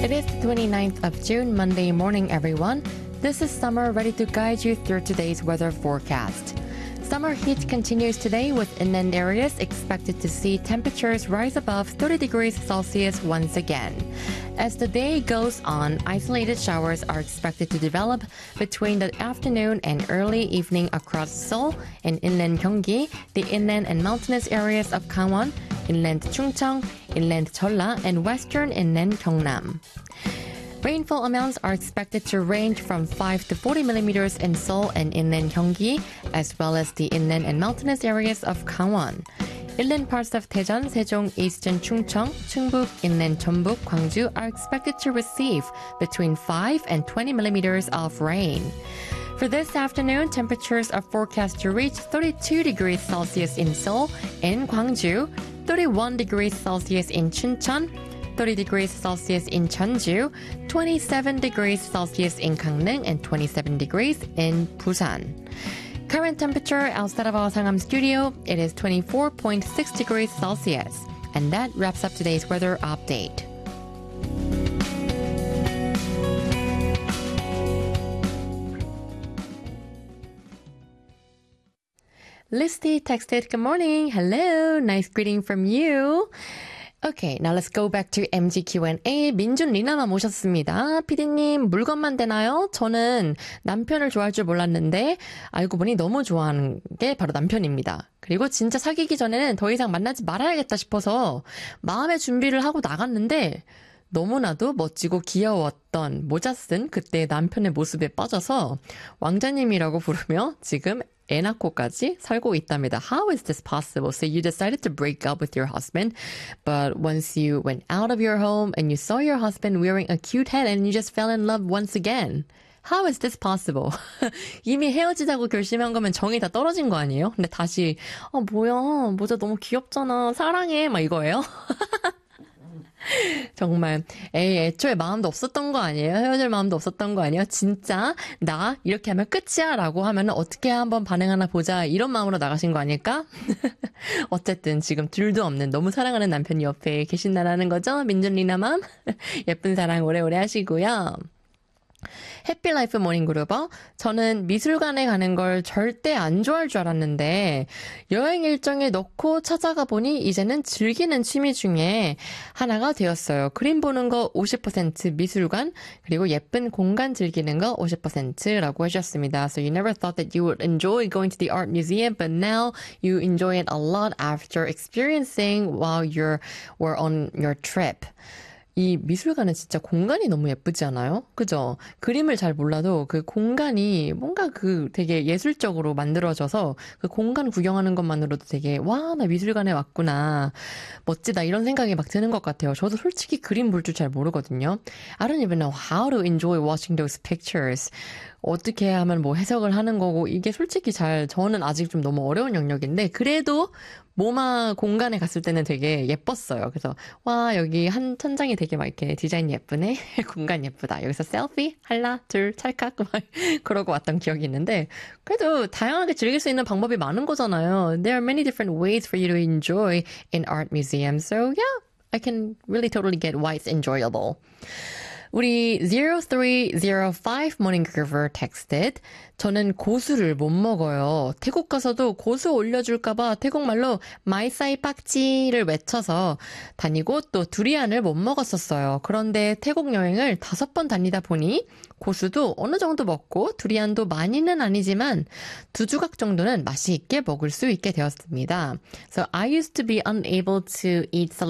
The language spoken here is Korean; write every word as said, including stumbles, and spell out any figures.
It is the twenty-ninth of June, Monday morning, everyone. This is Summer, ready to guide you through today's weather forecast. Summer heat continues today with inland areas expected to see temperatures rise above thirty degrees Celsius once again. As the day goes on, isolated showers are expected to develop between the afternoon and early evening across Seoul and inland Gyeonggi, the inland and mountainous areas of Gangwon, inland Chungcheong, inland Jeolla, and western inland Gyeongnam. Rainfall amounts are expected to range from five to forty millimeters in Seoul and inland Gyeonggi, as well as the inland and mountainous areas of Gangwon. Inland parts of Daejeon, Sejong, eastern Chungcheong, Chungbuk, inland Jeonbuk, Gwangju are expected to receive between five and twenty millimeters of rain. For this afternoon, temperatures are forecast to reach thirty-two degrees Celsius in Seoul and Gwangju, thirty-one degrees Celsius in Chuncheon, thirty degrees Celsius in Jeonju, twenty-seven degrees Celsius in Gangneung, and twenty-seven degrees in Busan. Current temperature outside of our Sangam studio, it is twenty-four point six degrees Celsius. And that wraps up today's weather update. Listy texted, "Good morning. Hello. Nice greeting from you." Okay, now let's go back to 엠지 큐 앤 에이. 민준 리나만 모셨습니다. 피디님, 물건만 되나요? 저는 남편을 좋아할 줄 몰랐는데 알고 보니 너무 좋아하는 게 바로 남편입니다. 그리고 진짜 사귀기 전에는 더 이상 만나지 말아야겠다 싶어서 마음의 준비를 하고 나갔는데 너무나도 멋지고 귀여웠던 모자 쓴 그때 남편의 모습에 빠져서 왕자님이라고 부르며 지금 애 낳고까지 살고 있답니다. How is this possible? So you decided to break up with your husband, but once you went out of your home and you saw your husband wearing a cute hat and you just fell in love once again. How is this possible? 이미 헤어지자고 결심한 거면 정이 다 떨어진 거 아니에요? 근데 다시 아 뭐야 모자 너무 귀엽잖아 사랑해 막 이거예요? 정말 에이 애초에 마음도 없었던 거 아니에요? 헤어질 마음도 없었던 거 아니에요? 진짜 나 이렇게 하면 끝이야 라고 하면 어떻게 한번 반응하나 보자 이런 마음으로 나가신 거 아닐까? 어쨌든 지금 둘도 없는 너무 사랑하는 남편이 옆에 계신다라는 거죠? 민준 리나맘 예쁜 사랑 오래오래 하시고요. 해피라이프 모닝그루버, 저는 미술관에 가는 걸 절대 안 좋아할 줄 알았는데 여행 일정에 넣고 찾아가 보니 이제는 즐기는 취미 중에 하나가 되었어요. 그림 보는 거 오십 퍼센트 미술관, 그리고 예쁜 공간 즐기는 거 오십 퍼센트라고 해주셨습니다. So you never thought that you would enjoy going to the art museum, but now you enjoy it a lot after experiencing while you were on your trip. 이 미술관은 진짜 공간이 너무 예쁘지 않아요? 그죠? 그림을 잘 몰라도 그 공간이 뭔가 그 되게 예술적으로 만들어져서 그 공간 구경하는 것만으로도 되게 와, 나 미술관에 왔구나. 멋지다. 이런 생각이 막 드는 것 같아요. 저도 솔직히 그림 볼 줄 잘 모르거든요. I don't even know how to enjoy watching those pictures. 어떻게 하면 뭐 해석을 하는 거고 이게 솔직히 잘 저는 아직 좀 너무 어려운 영역인데 그래도 모마 공간에 갔을 때는 되게 예뻤어요. 그래서 와 여기 한 천장이 되게 막 이렇게 디자인 예쁘네. 공간 예쁘다. 여기서 셀피 하나 둘 찰칵 막 그러고 왔던 기억이 있는데 그래도 다양하게 즐길 수 있는 방법이 많은 거잖아요. There are many different ways for you to enjoy in art museums. So yeah, I can really totally get why it's enjoyable. 우리 zero three zero five Morning Groover texted, 저는 고수를 못 먹어요. 태국 가서도 고수 올려줄까봐 태국말로 마이사이 빡지를 외쳐서 다니고 또 두리안을 못 먹었었어요. 그런데 태국 여행을 다섯 번 다니다 보니 고수도 어느 정도 먹고 두리안도 많이는 아니지만 두 조각 정도는 맛이 있게 먹을 수 있게 되었습니다. So I used to be unable to eat